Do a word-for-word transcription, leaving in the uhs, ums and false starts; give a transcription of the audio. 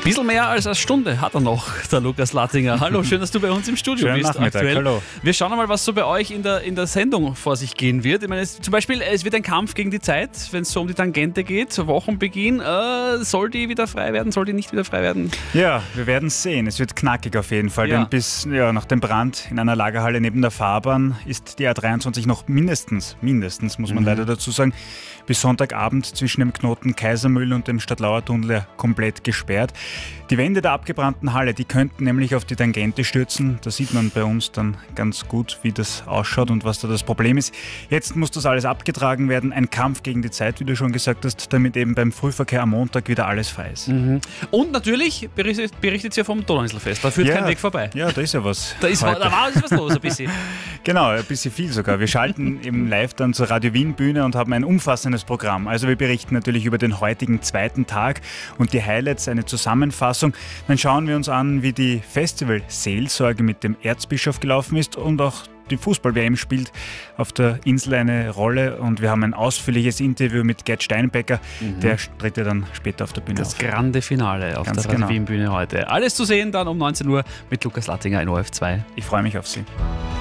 bisschen mehr als eine Stunde hat er noch, der Lukas Lattinger. Hallo, schön, dass du bei uns im Studio Schönen bist. Nachmittag, aktuell. hallo. Wir schauen einmal, was so bei euch in der, in der Sendung vor sich gehen wird. Ich meine, es, zum Beispiel, es wird ein Kampf gegen die Zeit, wenn es so um die Tangente geht. Wochenbeginn, äh, soll die wieder frei werden, soll die nicht wieder frei werden? Ja, wir werden es sehen. Es wird knackig auf jeden Fall, Ja. denn bis ja, nach dem Brand in einer Lagerhalle neben der Fahrbahn ist die A dreiundzwanzig noch mindestens, mindestens muss man Mhm. leider dazu sagen, bis Sonntagabend zwischen dem Knoten Kaisermühlen und dem Stadtlauer-Tunnel ja komplett gesperrt. Die Wände der abgebrannten Halle, die könnten nämlich auf die Tangente stürzen. Da sieht man bei uns dann ganz gut, wie das ausschaut und was da das Problem ist. Jetzt muss das alles abgetragen werden. Ein Kampf gegen die Zeit, wie du schon gesagt hast, damit eben beim Frühverkehr am Montag wieder alles frei ist. Mhm. Und natürlich berichtet, berichtet sie ja vom Donauinselfest. Da führt Ja. kein Weg vorbei. Ja, da ist ja was. Da, ist, heute. da war ist was los, ein bisschen. Genau, ein bisschen viel sogar. Wir schalten eben live dann zur Radio Wien Bühne und haben ein umfassendes Programm. Also wir berichten natürlich über den heutigen zweiten Tag und die Highlights, eine Zusammenfassung. Dann schauen wir uns an, wie die Festival-Seelsorge mit dem Erzbischof gelaufen ist und auch die Fußball-W M spielt auf der Insel eine Rolle und wir haben ein ausführliches Interview mit Gerd Steinbecker, Mhm. der tritt ja dann später auf der Bühne Das auf. grande Finale auf Ganz der Radio genau. Wien Bühne heute. Alles zu sehen dann um neunzehn Uhr mit Lukas Lattinger in O R F zwei. Ich freue mich auf Sie.